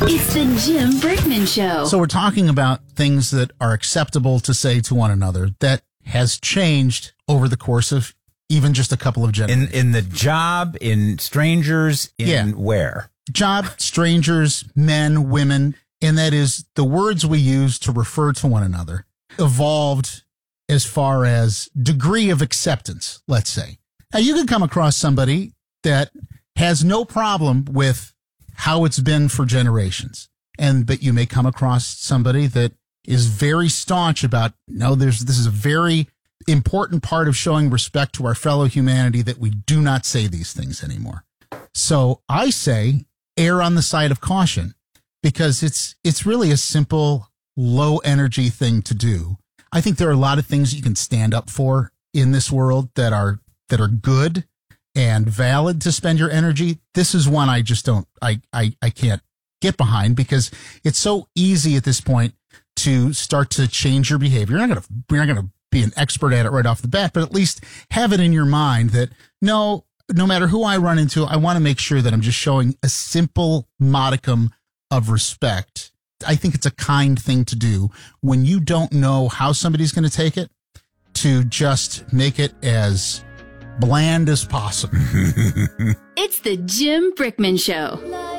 It's the Jim Brickman Show. So we're talking about things that are acceptable to say to one another that has changed over the course of even just a couple of generations. In the job, in strangers, where? Job, strangers, men, women, and that is the words we use to refer to one another evolved as far as degree of acceptance, let's say. Now, you can come across somebody that has no problem with how it's been for generations. But you may come across somebody that is very staunch about, no, this is a very important part of showing respect to our fellow humanity that we do not say these things anymore. So I say err on the side of caution because it's really a simple, low energy thing to do. I think there are a lot of things you can stand up for in this world that are good and valid to spend your energy. This is one I just don't, I can't get behind because it's so easy at this point to start to change your behavior. You're not going to be an expert at it right off the bat, but at least have it in your mind that no matter who I run into, I want to make sure that I'm just showing a simple modicum of respect. I think it's a kind thing to do when you don't know how somebody's going to take it, to just make it as bland as possible. It's the Jim Brickman Show.